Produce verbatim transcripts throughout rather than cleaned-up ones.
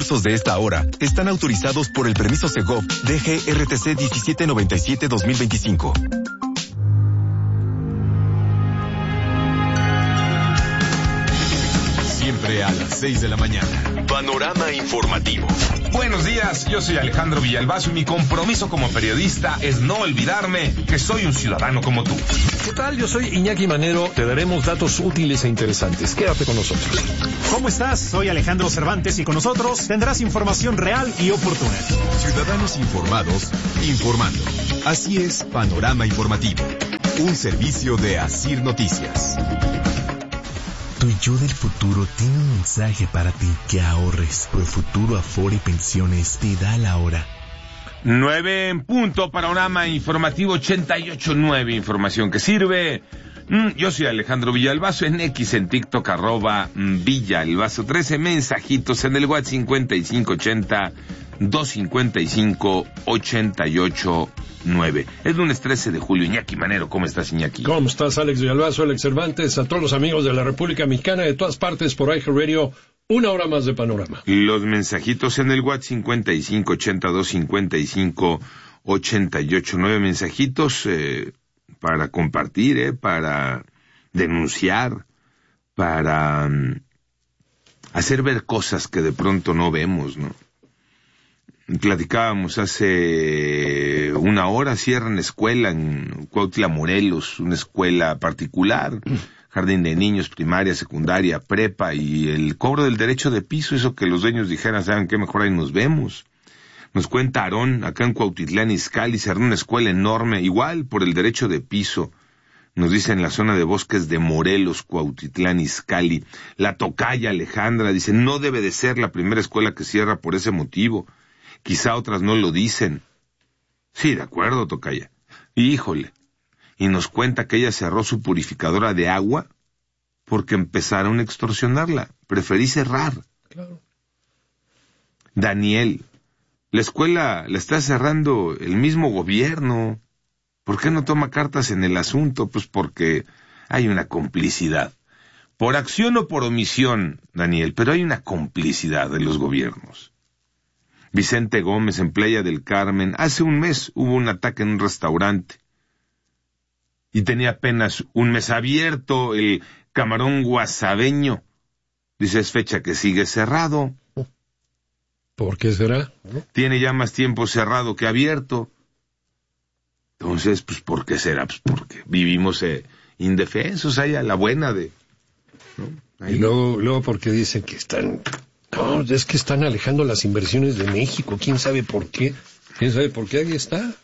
recursos de esta hora están autorizados por el permiso Segov D G R T C diecisiete noventa y siete dos mil veinticinco. Siempre a las seis de la mañana. Panorama informativo. Buenos días, yo soy Alejandro Villalbazo y mi compromiso como periodista es no olvidarme que soy un ciudadano como tú. ¿Qué tal? Yo soy Iñaki Manero. Te daremos datos útiles e interesantes. Quédate con nosotros. ¿Cómo estás? Soy Alejandro Cervantes y con nosotros tendrás información real y oportuna. Ciudadanos informados, informando. Así es Panorama Informativo. Un servicio de Asir Noticias. Tu yo del futuro tiene un mensaje para ti: que ahorres. Profuturo Afore Pensiones te da la hora. Nueve en punto, Panorama Informativo ochenta y ocho nueve, información que sirve. Mm, yo soy Alejandro Villalbazo, en X, en TikTok, arroba mm, Villalbazo trece, mensajitos en el WhatsApp cincuenta y cinco ochenta, doscientos cincuenta y cinco, ochenta y ocho nueve. Es lunes trece de julio. Iñaki Manero, ¿cómo estás, Iñaki? ¿Cómo estás, Alex Villalbazo, Alex Cervantes? A todos los amigos de la República Mexicana, de todas partes, por iHeartRadio, una hora más de Panorama. Los mensajitos en el WhatsApp cincuenta y cinco ochenta, doscientos cincuenta y cinco, ochenta y ocho nueve, mensajitos eh, para compartir, eh, para denunciar, para um, hacer ver cosas que de pronto no vemos, ¿no? Platicábamos hace una hora, cierran escuela en Cuautla, Morelos, una escuela particular, jardín de niños, primaria, secundaria, prepa, y el cobro del derecho de piso, eso que los dueños dijeran, ¿saben qué? Mejor ahí nos vemos. Nos cuenta Aarón, acá en Cuautitlán Izcalli, cerró una escuela enorme, igual por el derecho de piso. Nos dice en la zona de bosques de Morelos, Cuautitlán Izcalli. La tocaya Alejandra dice, no debe de ser la primera escuela que cierra por ese motivo. Quizá otras no lo dicen. Sí, de acuerdo, tocaya. Híjole. Y nos cuenta que ella cerró su purificadora de agua porque empezaron a extorsionarla. Preferí cerrar. Claro. Daniel, la escuela la está cerrando el mismo gobierno. ¿Por qué no toma cartas en el asunto? Pues porque hay una complicidad. Por acción o por omisión, Daniel, pero hay una complicidad de los gobiernos. Vicente Gómez, en Playa del Carmen, hace un mes hubo un ataque en un restaurante y tenía apenas un mes abierto el Camarón Guasabeño. Dice, es fecha que sigue cerrado. ¿Por qué será? Tiene ya más tiempo cerrado que abierto. Entonces, pues, ¿por qué será? Pues porque vivimos eh, indefensos, ahí a la buena de... ¿no? Y luego, luego porque dicen que están... No, es que están alejando las inversiones de México. ¿Quién sabe por qué? ¿Quién sabe por qué? Ahí está.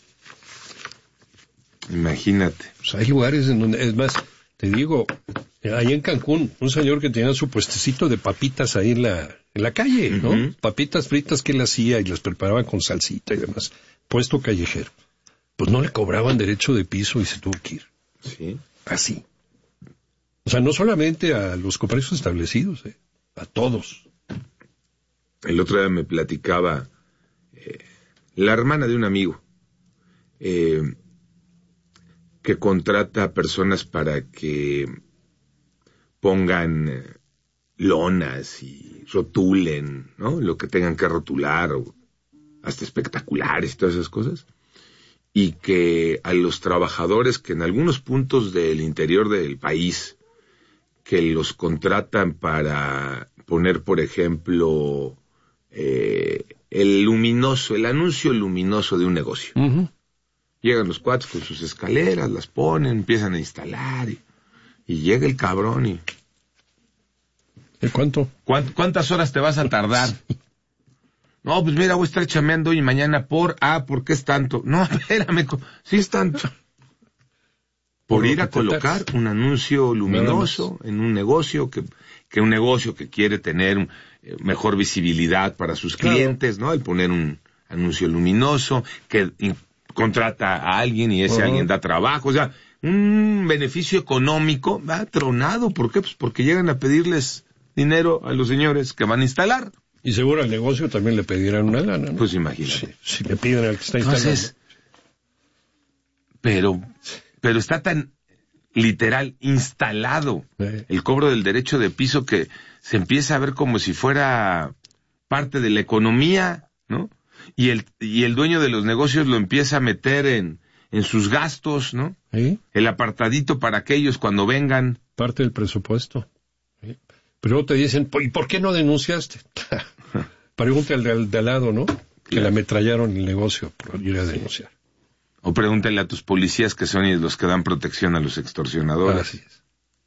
Imagínate. Pues hay lugares en donde... Es más, te digo, ahí en Cancún, un señor que tenía su puestecito de papitas ahí en la, en la calle, ¿no? Uh-huh. Papitas fritas que él hacía y las preparaban con salsita y demás. Puesto callejero. Pues no le cobraban derecho de piso y se tuvo que ir. Sí. Así. O sea, no solamente a los comercios establecidos, ¿eh? A todos. El otro día me platicaba eh, la hermana de un amigo eh, que contrata a personas para que pongan eh, lonas y rotulen, ¿no? Lo que tengan que rotular, o hasta espectaculares y todas esas cosas. Y que a los trabajadores que en algunos puntos del interior del país que los contratan para poner, por ejemplo, eh, el luminoso, el anuncio luminoso de un negocio. Uh-huh. Llegan los cuates con sus escaleras, las ponen, empiezan a instalar, y, y llega el cabrón y... ¿Y cuánto? ¿Cuánt, ¿Cuántas horas te vas a tardar? No, pues mira, voy a estar chameando hoy y mañana por... Ah, ¿por qué es tanto? No, espérame, sí es tanto. Por ir a colocar un anuncio luminoso en un negocio, que, que un negocio que quiere tener un, eh, mejor visibilidad para sus clientes, claro, ¿no? El poner un anuncio luminoso, que in, contrata a alguien y ese uh-huh. alguien da trabajo, o sea, un beneficio económico va tronado. ¿Por qué? Pues porque llegan a pedirles dinero a los señores que van a instalar. Y seguro al negocio también le pedirán una lana, ¿no? Pues imagínate. Si, si le piden al que está instalando. Entonces, pero... Pero está tan literal instalado sí. el cobro del derecho de piso que se empieza a ver como si fuera parte de la economía, ¿no? Y el, y el dueño de los negocios lo empieza a meter en, en sus gastos, ¿no? ¿Sí? El apartadito para aquellos cuando vengan. Parte del presupuesto. ¿Sí? Pero te dicen, ¿y por qué no denunciaste? Pregúntale al de al lado, ¿no? Claro. Que le ametrallaron el negocio por ir a denunciar. O pregúntale a tus policías que son los que dan protección a los extorsionadores. Así es.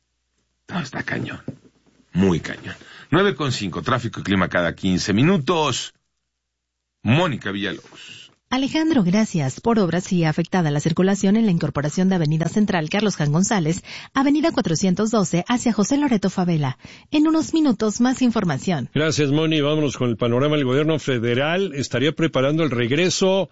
No, está cañón. Muy cañón. nueve con cinco, tráfico y clima cada quince minutos. Mónica Villalobos. Alejandro, gracias. Por obras sigue afectada la circulación en la incorporación de Avenida Central Carlos Jan González, Avenida cuatrocientos doce hacia José Loreto Favela. En unos minutos más información. Gracias, Moni. Vámonos con el panorama. El gobierno federal estaría preparando el regreso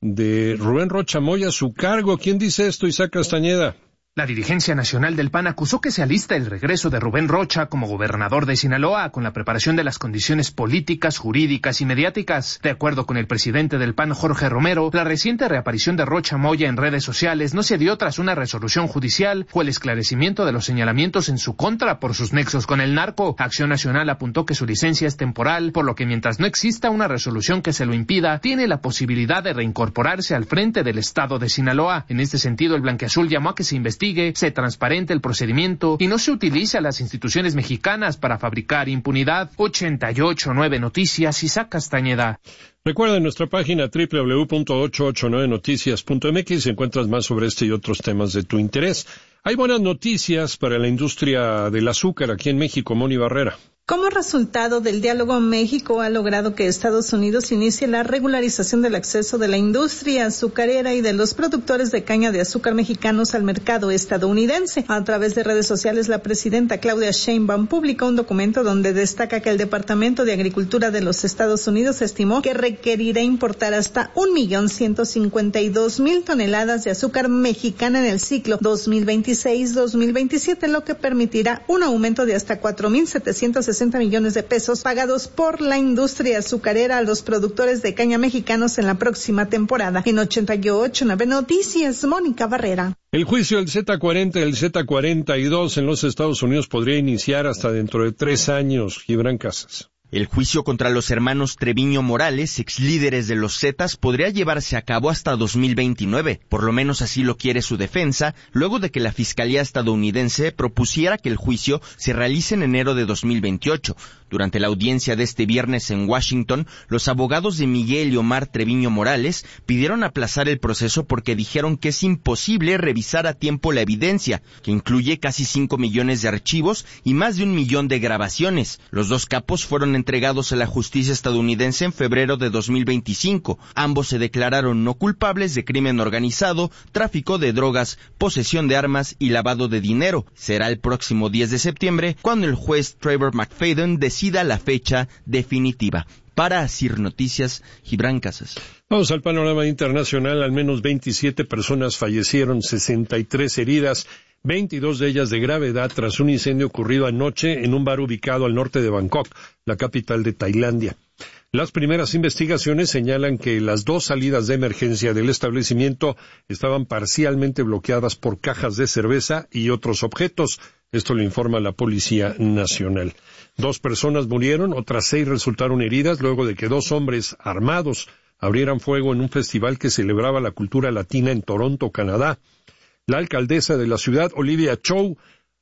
de Rubén Rocha Moya a su cargo. ¿Quién dice esto, Isaac Castañeda? La dirigencia nacional del P A N acusó que se alista el regreso de Rubén Rocha como gobernador de Sinaloa con la preparación de las condiciones políticas, jurídicas y mediáticas. De acuerdo con el presidente del P A N, Jorge Romero, la reciente reaparición de Rocha Moya en redes sociales no se dio tras una resolución judicial o el esclarecimiento de los señalamientos en su contra por sus nexos con el narco. Acción Nacional apuntó que su licencia es temporal, por lo que mientras no exista una resolución que se lo impida, tiene la posibilidad de reincorporarse al frente del estado de Sinaloa. En este sentido, el blanquiazul llamó a que se investigue, se transparente el procedimiento y no se utilice a las instituciones mexicanas para fabricar impunidad. ochenta y ocho punto nueve Noticias, Isaac Castañeda. Recuerda en nuestra página doble u doble u doble u punto ochocientos ochenta y nueve noticias punto m x encuentras más sobre este y otros temas de tu interés. Hay buenas noticias para la industria del azúcar aquí en México, Moni Barrera. Como resultado del diálogo, México ha logrado que Estados Unidos inicie la regularización del acceso de la industria azucarera y de los productores de caña de azúcar mexicanos al mercado estadounidense. A través de redes sociales, la presidenta Claudia Sheinbaum publicó un documento donde destaca que el Departamento de Agricultura de los Estados Unidos estimó que requerirá importar hasta un millón ciento cincuenta y dos mil toneladas de azúcar mexicana en el ciclo dos mil veintiséis dos mil veintisiete, lo que permitirá un aumento de hasta cuatro mil setecientos sesenta millones de pesos pagados por la industria azucarera a los productores de caña mexicanos en la próxima temporada. En ochenta y ocho punto nueve Noticias, Mónica Barrera. El juicio del Z cuarenta y el Z cuarenta y dos en los Estados Unidos podría iniciar hasta dentro de tres años. Gibran Casas. El juicio contra los hermanos Treviño Morales, ex líderes de los Zetas, podría llevarse a cabo hasta dos mil veintinueve. Por lo menos así lo quiere su defensa, luego de que la Fiscalía estadounidense propusiera que el juicio se realice en enero de dos mil veintiocho. Durante la audiencia de este viernes en Washington, los abogados de Miguel y Omar Treviño Morales pidieron aplazar el proceso porque dijeron que es imposible revisar a tiempo la evidencia, que incluye casi cinco millones de archivos y más de un millón de grabaciones. Los dos capos fueron entregados a la justicia estadounidense en febrero de dos mil veinticinco. Ambos se declararon no culpables de crimen organizado, tráfico de drogas, posesión de armas y lavado de dinero. Será el próximo diez de septiembre cuando el juez Trevor McFadden decida la fecha definitiva. Para Asir Noticias, Gibran Casas. Vamos al panorama internacional. Al menos veintisiete personas fallecieron, sesenta y tres heridas, veintidós de ellas de gravedad tras un incendio ocurrido anoche en un bar ubicado al norte de Bangkok, la capital de Tailandia. Las primeras investigaciones señalan que las dos salidas de emergencia del establecimiento estaban parcialmente bloqueadas por cajas de cerveza y otros objetos. Esto lo informa la Policía Nacional. Dos personas murieron, otras seis resultaron heridas luego de que dos hombres armados abrieran fuego en un festival que celebraba la cultura latina en Toronto, Canadá. La alcaldesa de la ciudad, Olivia Chow,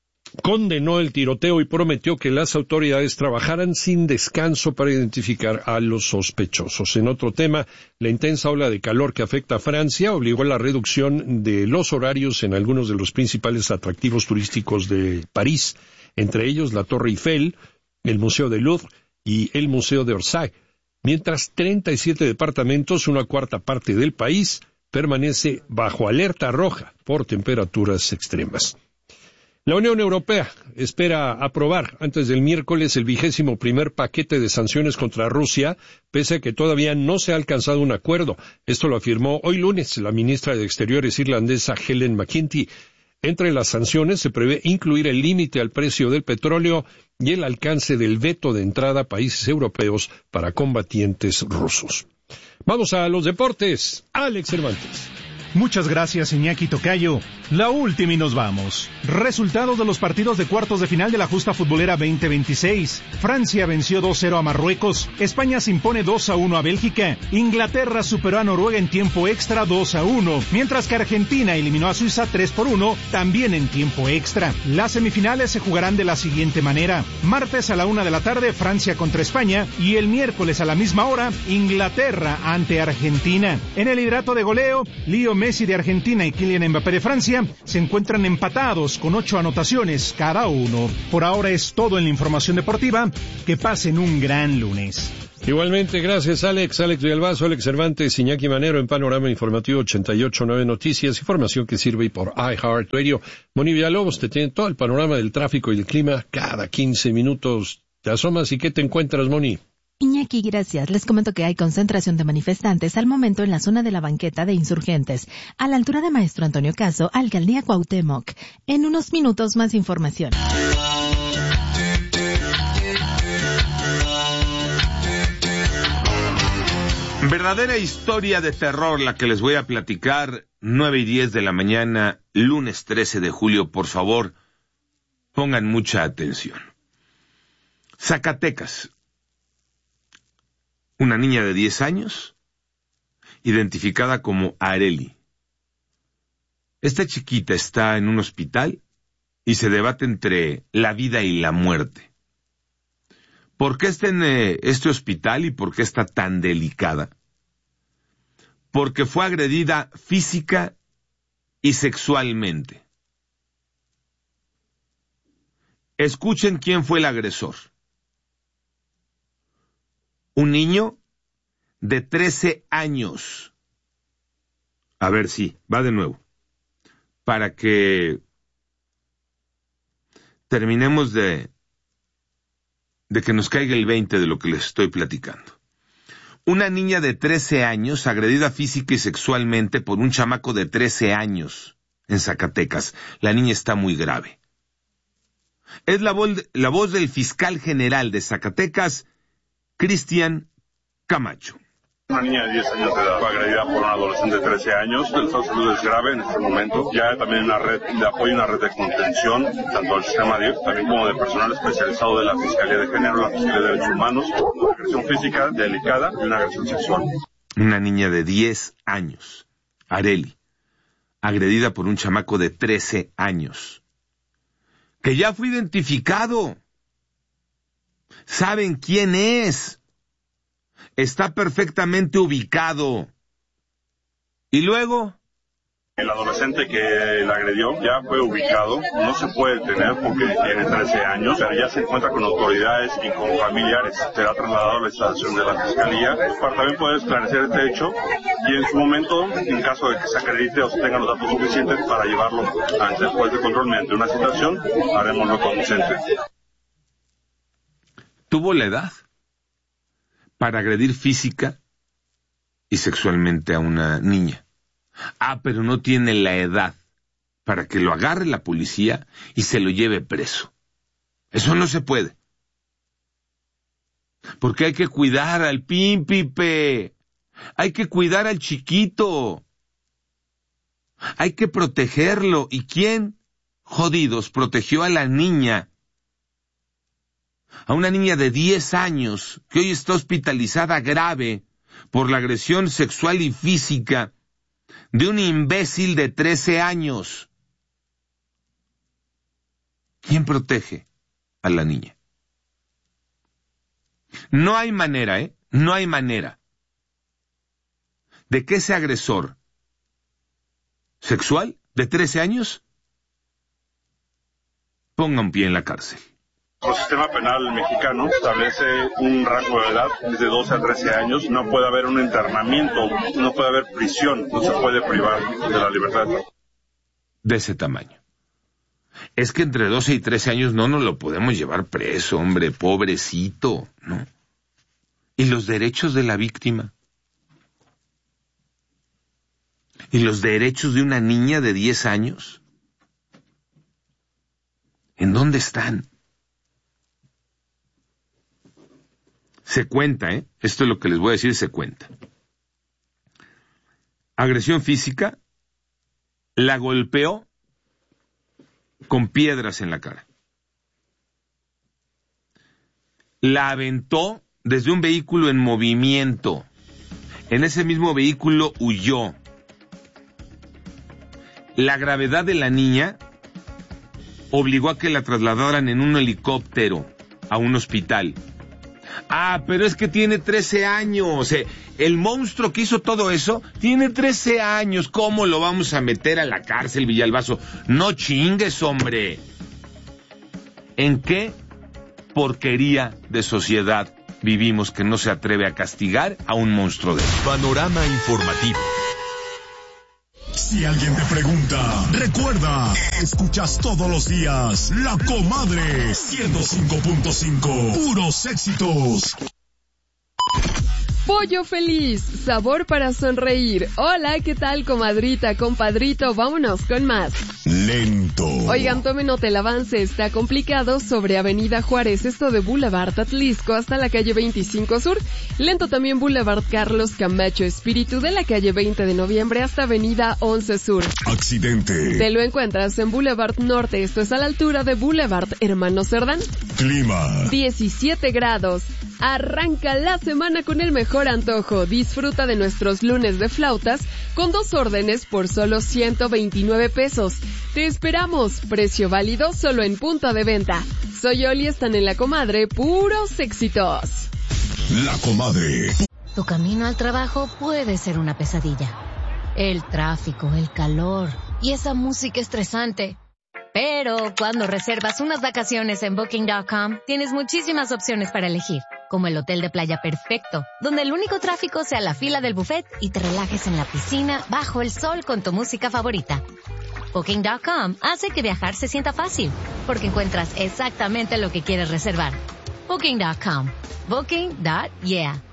condenó el tiroteo y prometió que las autoridades trabajaran sin descanso para identificar a los sospechosos. En otro tema, la intensa ola de calor que afecta a Francia obligó a la reducción de los horarios en algunos de los principales atractivos turísticos de París, entre ellos la Torre Eiffel, el Museo del Louvre y el Museo de Orsay, mientras treinta y siete departamentos, una cuarta parte del país, permanece bajo alerta roja por temperaturas extremas. La Unión Europea espera aprobar antes del miércoles el vigésimo primer paquete de sanciones contra Rusia, pese a que todavía no se ha alcanzado un acuerdo. Esto lo afirmó hoy lunes la ministra de Exteriores irlandesa Helen McEntee. Entre las sanciones se prevé incluir el límite al precio del petróleo y el alcance del veto de entrada a países europeos para combatientes rusos. Vamos a los deportes. Alex Cervantes. Muchas gracias, Iñaki Tocayo. La última y nos vamos. Resultados de los partidos de cuartos de final de la justa futbolera veinte veintiséis. Francia venció dos cero a Marruecos. España se impone dos a uno a Bélgica. Inglaterra superó a Noruega en tiempo extra dos a uno. Mientras que Argentina eliminó a Suiza tres por uno, también en tiempo extra. Las semifinales se jugarán de la siguiente manera. Martes a la una de la tarde, Francia contra España. Y el miércoles a la misma hora, Inglaterra ante Argentina. En el liderato de goleo, Leo Messi de Argentina y Kylian Mbappé de Francia se encuentran empatados con ocho anotaciones cada uno. Por ahora es todo en la información deportiva. Que pasen un gran lunes. Igualmente, gracias Alex, Alex Villalbazo, Alex Cervantes, Iñaki Manero en Panorama Informativo ochenta y ocho punto nueve Noticias, información que sirve por iHeartRadio. Moni Villalobos te tiene todo el panorama del tráfico y el clima cada quince minutos. Te asomas y ¿qué te encuentras, Moni? Iñaki, gracias. Les comento que hay concentración de manifestantes al momento en la zona de la banqueta de insurgentes, a la altura de Maestro Antonio Caso, Alcaldía Cuauhtémoc. En unos minutos más información. Verdadera historia de terror la que les voy a platicar, nueve y diez de la mañana, lunes trece de julio, por favor, pongan mucha atención. Zacatecas. Una niña de diez años, identificada como Arely. Esta chiquita está en un hospital y se debate entre la vida y la muerte. ¿Por qué está en eh, este hospital y por qué está tan delicada? Porque fue agredida física y sexualmente. Escuchen quién fue el agresor. Un niño de trece años. A ver, sí, va de nuevo. Para que terminemos de, de que nos caiga el veinte de lo que les estoy platicando. Una niña de trece años agredida física y sexualmente por un chamaco de trece años en Zacatecas. La niña está muy grave. Es la voz, la voz del fiscal general de Zacatecas, Cristian Camacho. Una niña de diez años de edad fue agredida por un adolescente de trece años. El estado de salud es grave en este momento. Ya hay también una red de apoyo y una red de contención, tanto del sistema D I F, también como de personal especializado de la Fiscalía de Género, la Fiscalía de Derechos Humanos, una agresión física delicada y una agresión sexual. Una niña de diez años, Arely, agredida por un chamaco de trece años, que ya fue identificado. ¿Saben quién es? Está perfectamente ubicado. ¿Y luego? El adolescente que la agredió ya fue ubicado. No se puede detener porque tiene trece años, pero ya se encuentra con autoridades y con familiares. Será trasladado a la instalación de la Fiscalía para también poder esclarecer este hecho y en su momento, en caso de que se acredite o se tengan los datos suficientes para llevarlo ante el juez de control mediante una citación, haremos lo conducente. Tuvo la edad para agredir física y sexualmente a una niña. Ah, pero no tiene la edad para que lo agarre la policía y se lo lleve preso. Eso no se puede. Porque hay que cuidar al pímpipe. Hay que cuidar al chiquito. Hay que protegerlo. ¿Y quién, jodidos, protegió a la niña? A una niña de diez años que hoy está hospitalizada grave por la agresión sexual y física de un imbécil de trece años. ¿Quién protege a la niña? No hay manera, ¿eh? No hay manera de que ese agresor sexual de trece años ponga un pie en la cárcel. El sistema penal mexicano establece un rango de edad desde doce a trece años. No puede haber un internamiento, no puede haber prisión, no se puede privar de la libertad. De ese tamaño. Es que entre doce y trece años no nos lo podemos llevar preso, hombre, pobrecito, ¿no? ¿Y los derechos de la víctima? ¿Y los derechos de una niña de diez años? ¿En dónde están? Se cuenta, ¿eh? Esto es lo que les voy a decir, se cuenta. Agresión física la golpeó con piedras en la cara. La aventó desde un vehículo en movimiento. En ese mismo vehículo huyó. La gravedad de la niña obligó a que la trasladaran en un helicóptero a un hospital. Ah, pero es que tiene trece años. El monstruo que hizo todo eso tiene trece años. ¿Cómo lo vamos a meter a la cárcel, Villalbazo? No chingues, hombre. ¿En qué porquería de sociedad vivimos que no se atreve a castigar a un monstruo de eso? Panorama informativo. Si alguien te pregunta, recuerda, escuchas todos los días La Comadre ciento cinco punto cinco, puros éxitos. Pollo Feliz, sabor para sonreír. Hola, ¿qué tal, comadrita, compadrito? Vámonos con más. Lento. Oigan, tomen nota, el avance está complicado sobre Avenida Juárez, esto de Boulevard Atlisco hasta la calle veinticinco Sur. Lento también Boulevard Carlos Camacho Espíritu de la calle veinte de noviembre hasta Avenida once Sur. Accidente. Te lo encuentras en Boulevard Norte, esto es a la altura de Boulevard Hermano Cerdán. Clima. diecisiete grados. Arranca la semana con el mejor antojo. Disfruta de nuestros lunes de flautas con dos órdenes por solo ciento veintinueve pesos. Te esperamos. Precio válido solo en punto de venta. Soy Oli, están en La Comadre, puros éxitos. La Comadre. Tu camino al trabajo puede ser una pesadilla. El tráfico, el calor y esa música estresante. Pero cuando reservas unas vacaciones en Booking punto com, tienes muchísimas opciones para elegir, como el hotel de playa perfecto, donde el único tráfico sea la fila del buffet y te relajes en la piscina bajo el sol con tu música favorita. Booking punto com hace que viajar se sienta fácil, porque encuentras exactamente lo que quieres reservar. Booking punto com. Booking. Yeah.